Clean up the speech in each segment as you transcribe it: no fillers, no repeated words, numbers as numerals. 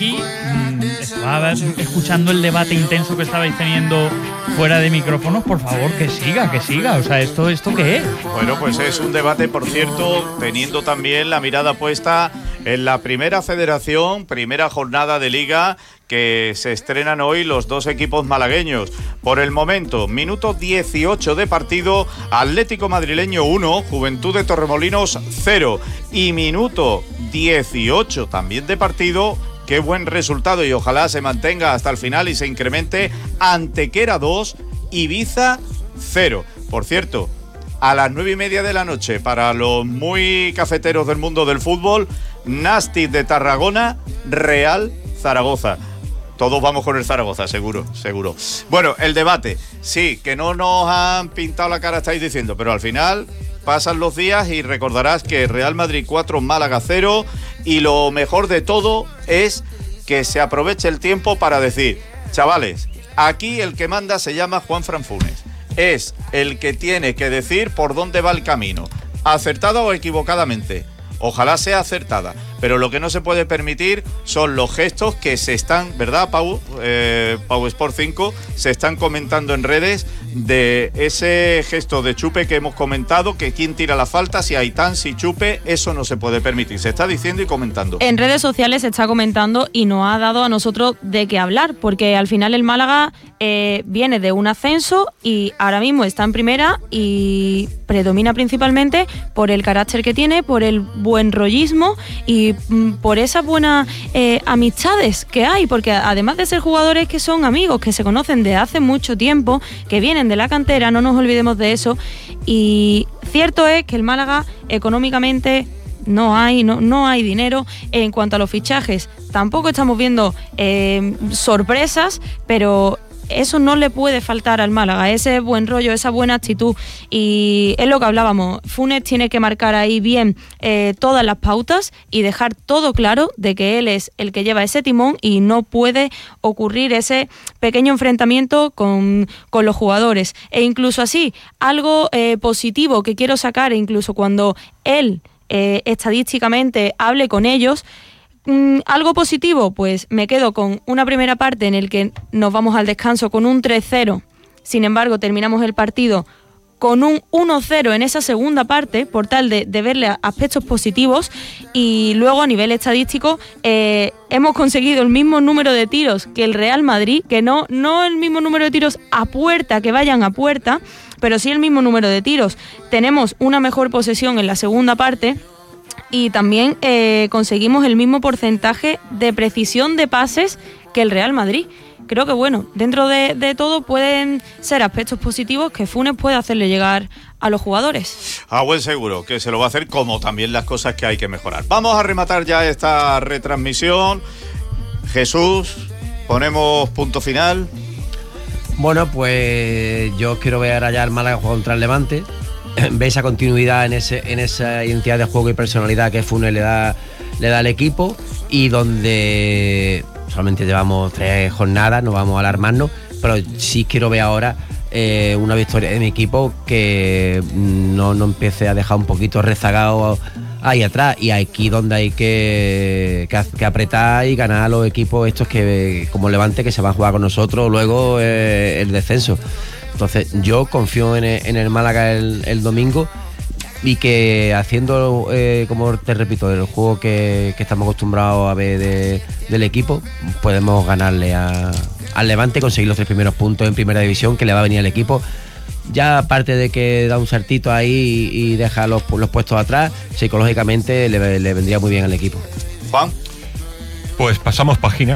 aquí estaba escuchando el debate intenso que estabais teniendo fuera de micrófonos. Por favor, que siga. O sea, ¿esto qué es? Bueno, pues es un debate, por cierto, teniendo también la mirada puesta en la primera federación, primera jornada de liga, que se estrenan hoy los dos equipos malagueños. Por el momento, minuto 18 de partido, Atlético Madrileño 1, Juventud de Torremolinos 0. Y minuto 18 también de partido, qué buen resultado y ojalá se mantenga hasta el final y se incremente, Antequera 2, Ibiza 0. Por cierto, a las 9:30 de la noche, para los muy cafeteros del mundo del fútbol, Nástic de Tarragona, Real Zaragoza. Todos vamos con el Zaragoza, seguro. Bueno, el debate. Sí, que no nos han pintado la cara, estáis diciendo, pero al final pasan los días y recordarás que Real Madrid 4, Málaga 0, y lo mejor de todo es que se aproveche el tiempo para decir, chavales, aquí el que manda se llama Juanfran Funes. Es el que tiene que decir por dónde va el camino, acertada o equivocadamente. Ojalá sea acertada, pero lo que no se puede permitir son los gestos que se están, ¿verdad, Pau? Pau Sport 5, se están comentando en redes de ese gesto de Chupe que hemos comentado, que quién tira la falta, si Aitán, si Chupe, eso no se puede permitir. Se está diciendo y comentando. En redes sociales se está comentando y nos ha dado a nosotros de qué hablar, porque al final el Málaga viene de un ascenso y ahora mismo está en primera y predomina principalmente por el carácter que tiene, por el buen rollismo y por esas buenas amistades que hay, porque además de ser jugadores que son amigos, que se conocen de hace mucho tiempo, que vienen de la cantera, no nos olvidemos de eso. Y cierto es que el Málaga económicamente no hay dinero. En cuanto a los fichajes, tampoco estamos viendo sorpresas, pero eso no le puede faltar al Málaga, ese buen rollo, esa buena actitud, y es lo que hablábamos. Funes tiene que marcar ahí bien todas las pautas y dejar todo claro de que él es el que lleva ese timón y no puede ocurrir ese pequeño enfrentamiento con los jugadores. E incluso así, algo positivo que quiero sacar, incluso cuando él estadísticamente hable con ellos, algo positivo, pues me quedo con una primera parte en el que nos vamos al descanso con un 3-0, sin embargo terminamos el partido con un 1-0 en esa segunda parte, por tal de verle aspectos positivos, y luego a nivel estadístico hemos conseguido el mismo número de tiros que el Real Madrid, que no el mismo número de tiros a puerta, que vayan a puerta, pero sí el mismo número de tiros. Tenemos una mejor posesión en la segunda parte, y también conseguimos el mismo porcentaje de precisión de pases que el Real Madrid. Creo que, bueno, dentro de todo pueden ser aspectos positivos que Funes puede hacerle llegar a los jugadores. A buen seguro que se lo va a hacer, como también las cosas que hay que mejorar. Vamos a rematar ya esta retransmisión. Jesús, ponemos punto final. Bueno, pues yo quiero ver ahora ya al Málaga contra el Levante. Ve esa continuidad en esa identidad de juego y personalidad que Funes le da al equipo, y donde solamente llevamos 3 jornadas, no vamos a alarmarnos, pero sí quiero ver ahora una victoria de mi equipo que no empiece a dejar un poquito rezagado ahí atrás, y aquí donde hay que apretar y ganar a los equipos estos que como Levante, que se van a jugar con nosotros luego el descenso. Entonces yo confío en el Málaga el domingo, y que haciendo, como te repito, el juego que estamos acostumbrados a ver del equipo, podemos ganarle al Levante, conseguir los 3 primeros puntos en primera división, que le va a venir al equipo. Ya aparte de que da un saltito ahí y deja los puestos atrás, psicológicamente le vendría muy bien al equipo. Juan. Pues pasamos página,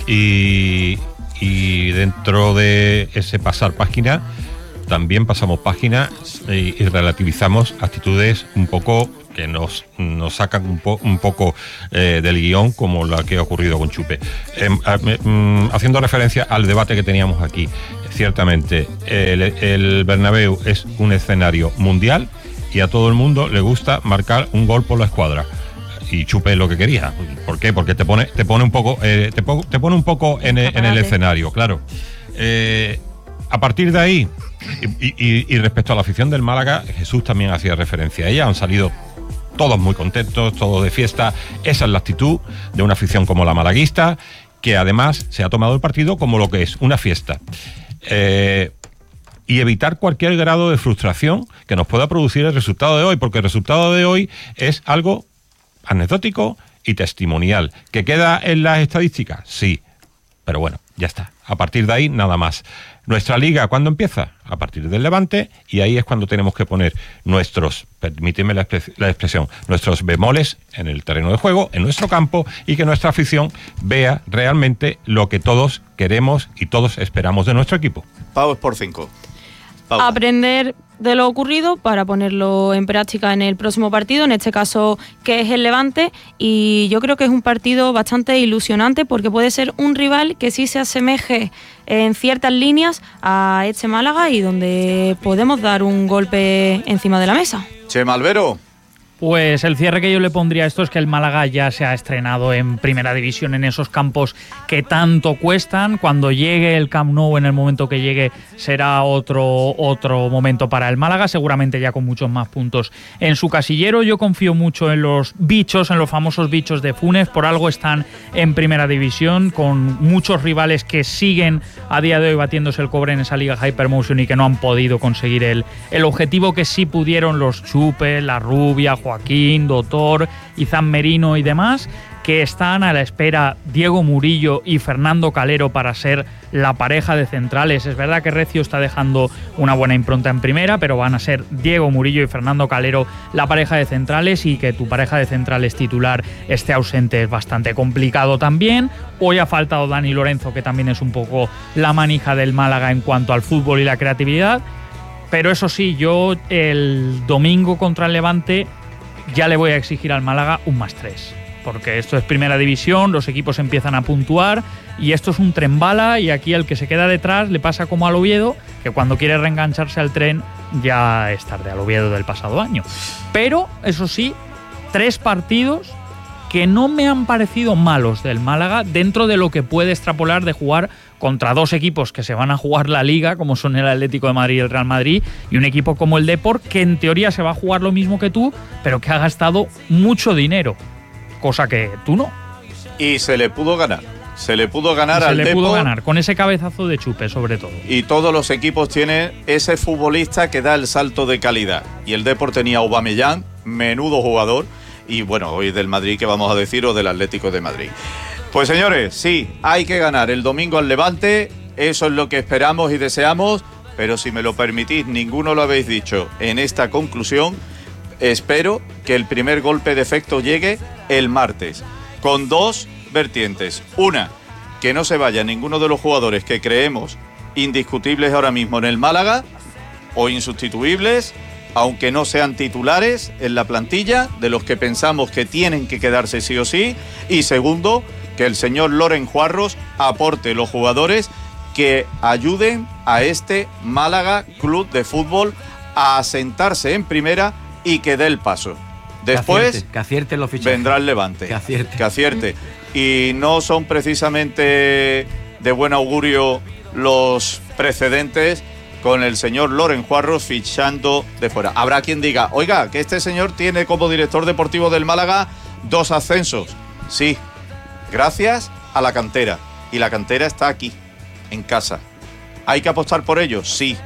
y dentro de ese pasar página también pasamos página y relativizamos actitudes un poco que nos sacan un poco del guión, como la que ha ocurrido con Chupe. Haciendo referencia al debate que teníamos aquí, ciertamente el Bernabéu es un escenario mundial y a todo el mundo le gusta marcar un gol por la escuadra. Y Chupe es lo que quería. ¿Por qué? Porque te pone un poco en el escenario, claro. A partir de ahí, y respecto a la afición del Málaga, Jesús también hacía referencia a ella, han salido todos muy contentos, todos de fiesta. Esa es la actitud de una afición como la malaguista, que además se ha tomado el partido como lo que es, una fiesta. Y evitar cualquier grado de frustración que nos pueda producir el resultado de hoy, porque el resultado de hoy es algo anecdótico y testimonial. ¿Que queda en las estadísticas? Sí, pero bueno, ya está. A partir de ahí, nada más. Nuestra liga, ¿cuándo empieza? A partir del Levante, y ahí es cuando tenemos que poner nuestros, permíteme la expresión, nuestros bemoles en el terreno de juego, en nuestro campo, y que nuestra afición vea realmente lo que todos queremos y todos esperamos de nuestro equipo. Pau Sport 5. Aprender de lo ocurrido para ponerlo en práctica en el próximo partido, en este caso que es el Levante, y yo creo que es un partido bastante ilusionante porque puede ser un rival que sí se asemeje en ciertas líneas a este Málaga y donde podemos dar un golpe encima de la mesa. Chema Albero. Pues el cierre que yo le pondría a esto es que el Málaga ya se ha estrenado en Primera División en esos campos que tanto cuestan. Cuando llegue el Camp Nou, en el momento que llegue, será otro momento para el Málaga, seguramente ya con muchos más puntos en su casillero. Yo confío mucho en los bichos, en los famosos bichos de Funes, por algo están en Primera División, con muchos rivales que siguen a día de hoy batiéndose el cobre en esa Liga Hypermotion y que no han podido conseguir el objetivo que sí pudieron los Chupe, La Rubia, Joaquín, Doctor, Izan Merino y demás, que están a la espera Diego Murillo y Fernando Calero para ser la pareja de centrales. Es verdad que Recio está dejando una buena impronta en primera, pero van a ser Diego Murillo y Fernando Calero la pareja de centrales, y que tu pareja de centrales titular esté ausente es bastante complicado también. Hoy ha faltado Dani Lorenzo, que también es un poco la manija del Málaga en cuanto al fútbol y la creatividad. Pero eso sí, yo el domingo contra el Levante ya le voy a exigir al Málaga un +3, porque esto es Primera División, los equipos empiezan a puntuar y esto es un tren bala, y aquí el que se queda detrás le pasa como al Oviedo, que cuando quiere reengancharse al tren ya es tarde, al Oviedo del pasado año. Pero eso sí, 3 partidos que no me han parecido malos del Málaga dentro de lo que puede extrapolar de jugar contra 2 equipos que se van a jugar la Liga, como son el Atlético de Madrid y el Real Madrid, y un equipo como el Depor, que en teoría se va a jugar lo mismo que tú, pero que ha gastado mucho dinero, cosa que tú no. Y se le pudo ganar. Se le pudo ganar al Depor. Se le pudo ganar, con ese cabezazo de Chupe, sobre todo. Y todos los equipos tienen ese futbolista que da el salto de calidad. Y el Depor tenía a Aubameyang, menudo jugador, y bueno, hoy del Madrid, que vamos a decir, o del Atlético de Madrid. Pues señores, sí, hay que ganar el domingo al Levante, eso es lo que esperamos y deseamos, pero si me lo permitís, ninguno lo habéis dicho en esta conclusión, espero que el primer golpe de efecto llegue el martes, con 2 vertientes. Una, que no se vaya ninguno de los jugadores que creemos indiscutibles ahora mismo en el Málaga, o insustituibles, aunque no sean titulares en la plantilla, de los que pensamos que tienen que quedarse sí o sí. Y segundo, que el señor Loren Juarros aporte los jugadores que ayuden a este Málaga Club de Fútbol a asentarse en primera y que dé el paso. Después que acierte los fichajes. Vendrá el Levante. Que acierte. Y no son precisamente de buen augurio los precedentes con el señor Loren Juarros fichando de fuera. Habrá quien diga, oiga, que este señor tiene como director deportivo del Málaga 2 ascensos. Sí, gracias a la cantera. Y la cantera está aquí, en casa. ¿Hay que apostar por ello? Sí.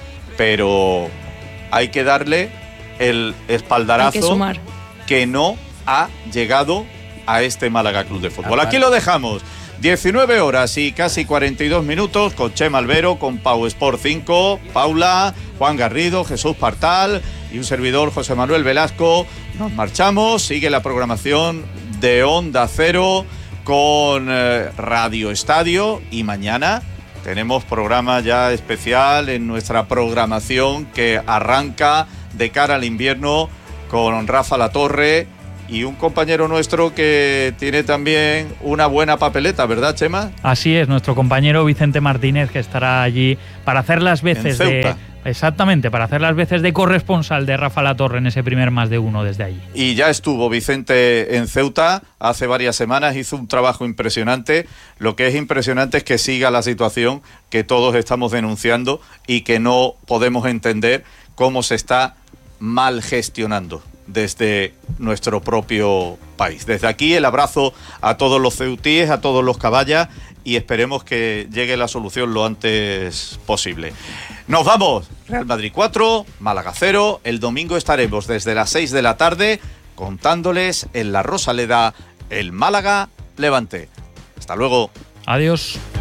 Pero hay que darle el espaldarazo que no ha llegado a este Málaga Club de Fútbol. Aquí lo dejamos. 19 horas y casi 42 minutos con Chema Albero, con Pau Sport 5, Paula, Juan Garrido, Jesús Partal y un servidor, José Manuel Velasco. Nos marchamos, sigue la programación de Onda Cero con Radio Estadio, y mañana tenemos programa ya especial en nuestra programación que arranca de cara al invierno con Rafa Latorre y un compañero nuestro que tiene también una buena papeleta, ¿verdad, Chema? Así es, nuestro compañero Vicente Martínez, que estará allí para hacer las veces de... Exactamente, para hacer las veces de corresponsal de Rafa Latorre en ese primer Más de Uno desde allí. Y ya estuvo Vicente en Ceuta hace varias semanas, hizo un trabajo impresionante. Lo que es impresionante es que siga la situación que todos estamos denunciando y que no podemos entender cómo se está mal gestionando. desde nuestro propio país. Desde aquí el abrazo a todos los ceutíes, a todos los caballas, y esperemos que llegue la solución lo antes posible. Nos vamos. Real Madrid 4, Málaga 0. El domingo estaremos desde las 6 de la tarde contándoles en la Rosaleda el Málaga Levante. Hasta luego. Adiós.